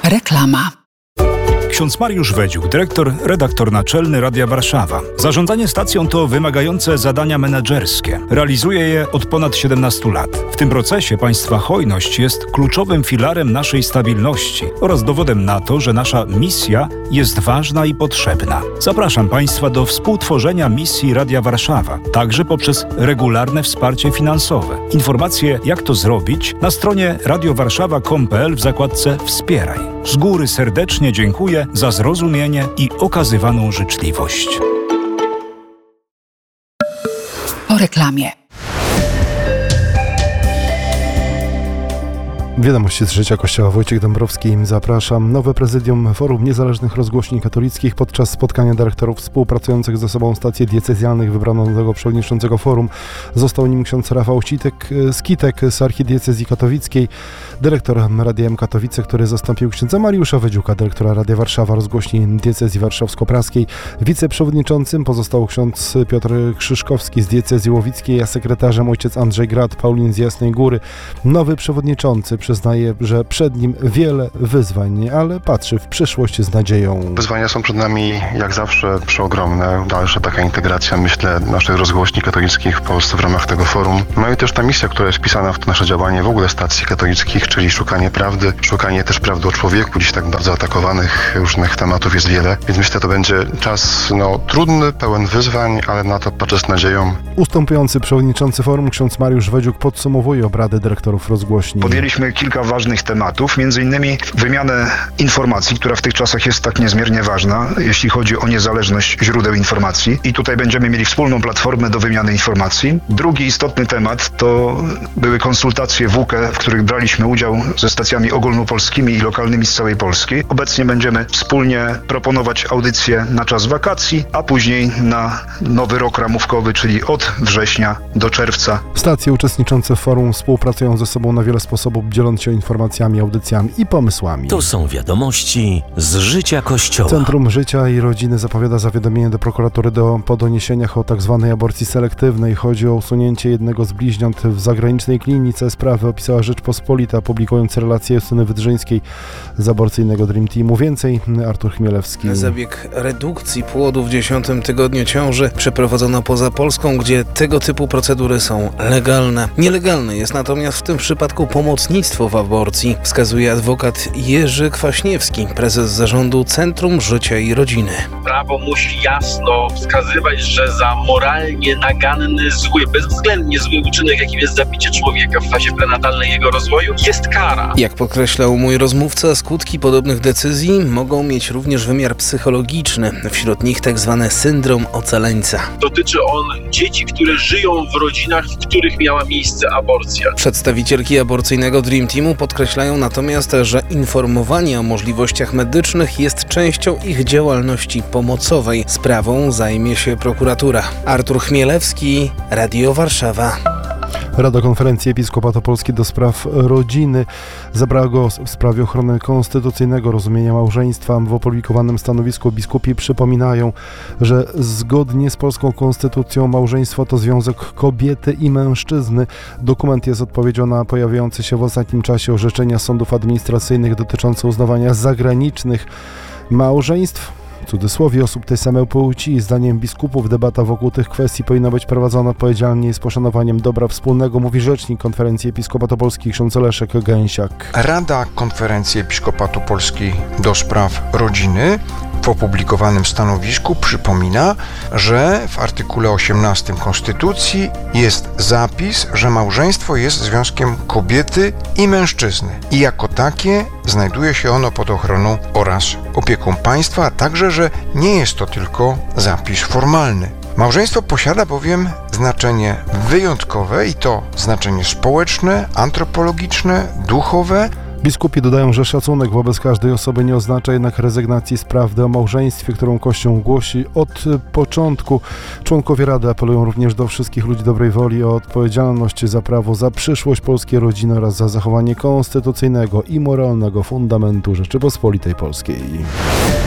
Reklama. Ksiądz Mariusz Wedziuk, redaktor naczelny Radia Warszawa. Zarządzanie stacją to wymagające zadania menedżerskie. Realizuje je od ponad 17 lat. W tym procesie państwa hojność jest kluczowym filarem naszej stabilności oraz dowodem na to, że nasza misja jest ważna i potrzebna. Zapraszam państwa do współtworzenia misji Radia Warszawa, także poprzez regularne wsparcie finansowe. Informacje, jak to zrobić, na stronie radiowarszawa.com.pl w zakładce Wspieraj. Z góry serdecznie dziękuję za zrozumienie i okazywaną życzliwość. Po reklamie. Wiadomości z życia Kościoła. Wojciech Dąbrowski. Zapraszam. Nowe prezydium Forum Niezależnych Rozgłośni Katolickich. Podczas spotkania dyrektorów współpracujących ze sobą stacji diecezjalnych wybrano nowego przewodniczącego forum. Został nim ksiądz Rafał Skitek z archidiecezji katowickiej, dyrektor Radia M Katowice, który zastąpił księdza Mariusza Wedziuka, dyrektora Radia Warszawa Rozgłośni Diecezji Warszawsko-Praskiej. Wiceprzewodniczącym pozostał ksiądz Piotr Krzyszkowski z diecezji łowickiej, a sekretarzem ojciec Andrzej Grad, Paulin z Jasnej Góry. Nowy przewodniczący przyznaje, że przed nim wiele wyzwań, ale patrzy w przyszłość z nadzieją. Wyzwania są przed nami jak zawsze przeogromne. Dalsza taka integracja, myślę, naszych rozgłośni katolickich w Polsce w ramach tego forum. No i też ta misja, która jest wpisana w to nasze działanie w ogóle stacji katolickich, czyli szukanie prawdy, szukanie też prawdy o człowieku. Dziś tak bardzo atakowanych różnych tematów jest wiele, więc myślę, to będzie czas trudny, pełen wyzwań, ale na to patrzę z nadzieją. Ustępujący przewodniczący forum ksiądz Mariusz Wedziuk podsumowuje obrady dyrektorów rozgłośni. Podjęliśmy kilka ważnych tematów, między innymi wymianę informacji, która w tych czasach jest tak niezmiernie ważna, jeśli chodzi o niezależność źródeł informacji, i tutaj będziemy mieli wspólną platformę do wymiany informacji. Drugi istotny temat to były konsultacje WUKE, w których braliśmy udział ze stacjami ogólnopolskimi i lokalnymi z całej Polski. Obecnie będziemy wspólnie proponować audycje na czas wakacji, a później na nowy rok ramówkowy, czyli od września do czerwca. Stacje uczestniczące w forum współpracują ze sobą na wiele sposobów, dzieląc się informacjami, audycjami i pomysłami. To są wiadomości z życia Kościoła. Centrum Życia i Rodziny zapowiada zawiadomienie do prokuratury po doniesieniach o tzw. aborcji selektywnej. Chodzi o usunięcie jednego z bliźniąt w zagranicznej klinice. Sprawę opisała Rzeczpospolita, publikując relację Justyny Wydrzyńskiej z aborcyjnego Dream Teamu. Więcej Artur Chmielewski. Zabieg redukcji płodu w 10. tygodniu ciąży przeprowadzono poza Polską, gdzie tego typu procedury są legalne. Nielegalne jest natomiast w tym przypadku pomocnictwo w aborcji, wskazuje adwokat Jerzy Kwaśniewski, prezes zarządu Centrum Życia i Rodziny. Prawo musi jasno wskazywać, że za moralnie naganny, zły, bezwzględnie zły uczynek, jakim jest zabicie człowieka w fazie prenatalnej jego rozwoju, jest kara. Jak podkreślał mój rozmówca, skutki podobnych decyzji mogą mieć również wymiar psychologiczny. Wśród nich tzw. syndrom ocaleńca. Dotyczy on dzieci, które żyją w rodzinach, w których miała miejsce aborcja. Przedstawicielki aborcyjnego Dream Teamu podkreślają natomiast, że informowanie o możliwościach medycznych jest częścią ich działalności pomocowej. Sprawą zajmie się prokuratura. Artur Chmielewski, Radio Warszawa. Rada Konferencji Episkopatu Polski do spraw rodziny zabrała głos w sprawie ochrony konstytucyjnego rozumienia małżeństwa. W opublikowanym stanowisku biskupi przypominają, że zgodnie z polską konstytucją małżeństwo to związek kobiety i mężczyzny. Dokument jest odpowiedzią na pojawiające się w ostatnim czasie orzeczenia sądów administracyjnych dotyczące uznawania zagranicznych małżeństw, w cudzysłowie, osób tej samej płci. Zdaniem biskupów debata wokół tych kwestii powinna być prowadzona odpowiedzialnie i z poszanowaniem dobra wspólnego, mówi rzecznik Konferencji Episkopatu Polski ksiądz Leszek Gęsiak. Rada Konferencji Episkopatu Polski do spraw rodziny w opublikowanym stanowisku przypomina, że w artykule 18 Konstytucji jest zapis, że małżeństwo jest związkiem kobiety i mężczyzny i jako takie znajduje się ono pod ochroną oraz opieką państwa, a także, że nie jest to tylko zapis formalny. Małżeństwo posiada bowiem znaczenie wyjątkowe i to znaczenie społeczne, antropologiczne, duchowe. Biskupi dodają, że szacunek wobec każdej osoby nie oznacza jednak rezygnacji z prawdy o małżeństwie, którą Kościół głosi od początku. Członkowie Rady apelują również do wszystkich ludzi dobrej woli o odpowiedzialność za prawo, za przyszłość polskiej rodziny oraz za zachowanie konstytucyjnego i moralnego fundamentu Rzeczypospolitej Polskiej.